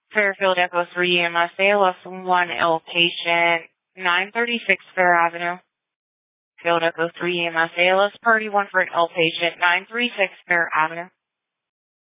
Fairfield Echo 3 EMS, ALS 1L patient, 936 Fair Avenue. Field Echo 3 EMS, ALS Party 1 for an L patient, 936 Fair Avenue.